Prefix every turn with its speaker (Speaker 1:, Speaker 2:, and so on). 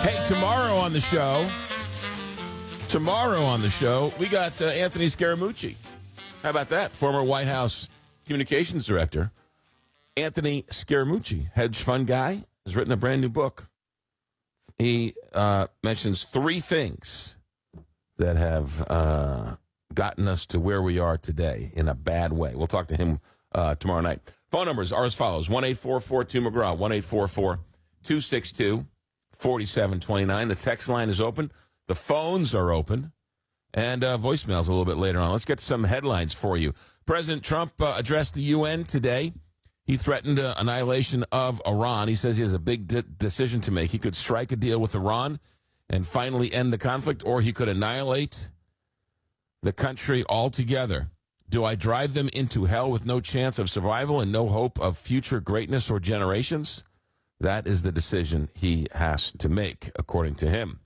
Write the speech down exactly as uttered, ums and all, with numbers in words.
Speaker 1: Hey, tomorrow on the show, tomorrow on the show, we got uh, Anthony Scaramucci. How about that? Former White House communications director. Anthony Scaramucci, hedge fund guy, has written a brand new book. He uh, mentions three things that have uh, gotten us to where we are today in a bad way. We'll talk to him uh, tomorrow night. Phone numbers are as follows. one eight four four two McGraw, one eight four four two six two four seven two nine. The text line is open. The phones are open. And uh, voicemails a little bit later on. Let's get some headlines for you. President Trump uh, addressed the U N today. He threatened uh, annihilation of Iran. He says he has a big de- decision to make. He could strike a deal with Iran and finally end the conflict, or he could annihilate the country altogether. Do I drive them into hell with no chance of survival and no hope of future greatness or generations? That is the decision he has to make, according to him.